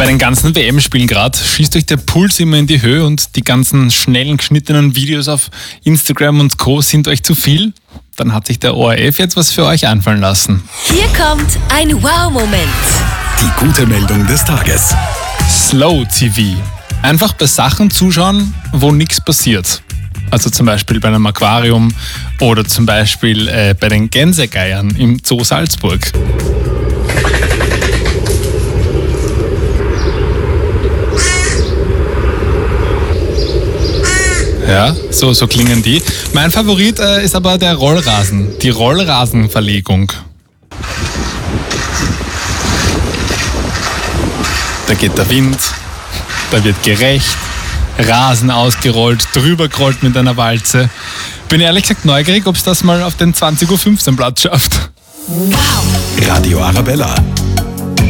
Bei den ganzen WM-Spielen gerade schießt euch der Puls immer in die Höhe und die ganzen schnellen, geschnittenen Videos auf Instagram und Co. sind euch zu viel? Dann hat sich der ORF jetzt was für euch einfallen lassen. Hier kommt ein Wow-Moment. Die gute Meldung des Tages. Slow TV. Einfach bei Sachen zuschauen, wo nichts passiert. Also zum Beispiel bei einem Aquarium oder zum Beispiel bei den Gänsegeiern im Zoo Salzburg. Ja, so klingen die. Mein Favorit ist aber der Rollrasen, die Rollrasenverlegung. Da geht der Wind, da wird gerecht, Rasen ausgerollt, drüber gerollt mit einer Walze. Bin ehrlich gesagt neugierig, ob es das mal auf den 20.15 Uhr Platz schafft. Wow! Radio Arabella.